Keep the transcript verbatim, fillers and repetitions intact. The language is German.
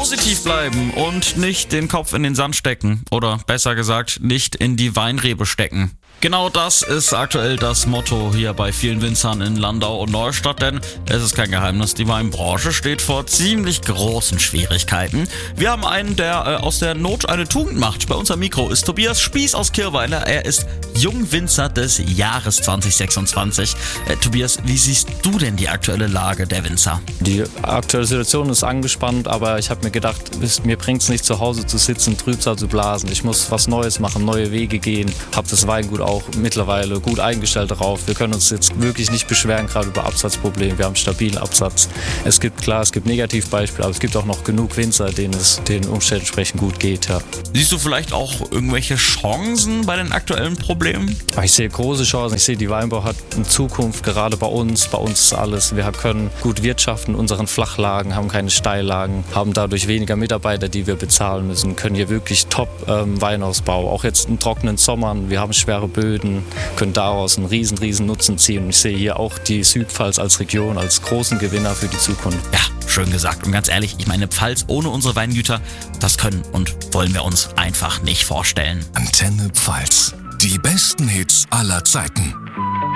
Positiv bleiben und nicht den Kopf in den Sand stecken. Oder besser gesagt, nicht in die Weinrebe stecken. Genau das ist aktuell das Motto hier bei vielen Winzern in Landau und Neustadt, denn es ist kein Geheimnis, die Weinbranche steht vor ziemlich großen Schwierigkeiten. Wir haben einen, der äh, aus der Not eine Tugend macht. Bei uns am Mikro ist Tobias Spieß aus Kirweiler. Er ist Jungwinzer des Jahres zwanzig sechsundzwanzig. Äh, Tobias, wie siehst du denn die aktuelle Lage der Winzer? Die aktuelle Situation ist angespannt, aber ich habe mir gedacht, mir bringt es nicht zu Hause zu sitzen, Trübsal zu blasen. Ich muss was Neues machen, neue Wege gehen, habe das Weingut auch mittlerweile gut eingestellt darauf. Wir können uns jetzt wirklich nicht beschweren, gerade über Absatzprobleme. Wir haben stabilen Absatz. Es gibt klar, es gibt Negativbeispiele, aber es gibt auch noch genug Winzer, denen es den Umständen entsprechend gut geht. Ja. Siehst du vielleicht auch irgendwelche Chancen bei den aktuellen Problemen? Ich sehe große Chancen. Ich sehe, die Weinbau hat eine Zukunft, gerade bei uns. Bei uns ist alles. Wir können gut wirtschaften in unseren Flachlagen, haben keine Steillagen, haben dadurch weniger Mitarbeiter, die wir bezahlen müssen, können hier wirklich top ähm, Weinausbau. Auch jetzt in trockenen Sommern. Wir haben schwere Böden, können daraus einen riesen, riesen Nutzen ziehen. Und ich sehe hier auch die Südpfalz als Region, als großen Gewinner für die Zukunft. Ja, schön gesagt. Und ganz ehrlich, ich meine, Pfalz ohne unsere Weingüter, das können und wollen wir uns einfach nicht vorstellen. Antenne Pfalz. Die besten Hits aller Zeiten.